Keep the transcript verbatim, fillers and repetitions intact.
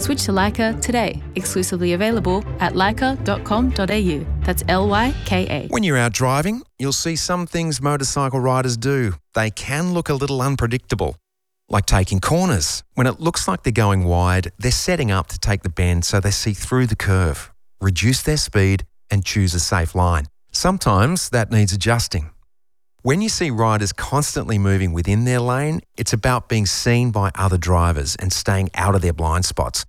Switch to Leica today. Exclusively available at leica dot com dot a u. That's L Y K A. When you're out driving, you'll see some things motorcycle riders do. They can look a little unpredictable, like taking corners. When it looks like they're going wide, they're setting up to take the bend so they see through the curve, reduce their speed, and choose a safe line. Sometimes that needs adjusting. When you see riders constantly moving within their lane, it's about being seen by other drivers and staying out of their blind spots.